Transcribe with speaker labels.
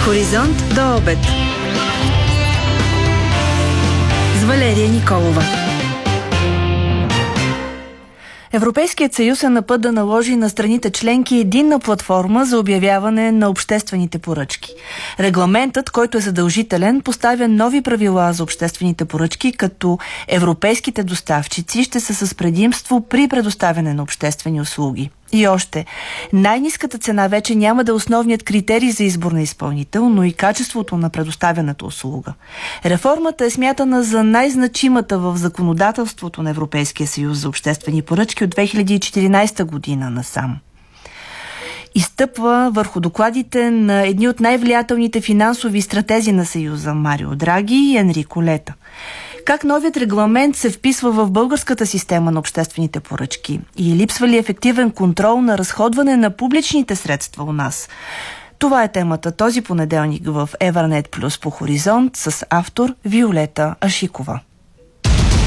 Speaker 1: Хоризонт до обед с Валерия Николова. Европейският съюз е на път да наложи на страните членки единна платформа за обявяване на обществените поръчки. Регламентът, който е задължителен, поставя нови правила за обществените поръчки, като европейските доставчици ще са с предимство при предоставяне на обществени услуги. И още, най-ниската цена вече няма да е основният критерий за избор на изпълнител, но и качеството на предоставяната услуга. Реформата е смятана за най-значимата в законодателството на Европейския съюз за обществени поръчки от 2014 година насам. Изстъпва върху докладите на едни от най-влиятелните финансови стратези на Съюза Марио Драги и Енрико Лета. Как новият регламент се вписва в българската система на обществените поръчки и липсва ли ефективен контрол на разходване на публичните средства у нас? Това е темата този понеделник в Евранет Плюс по Хоризонт с автор Виолета Ашикова.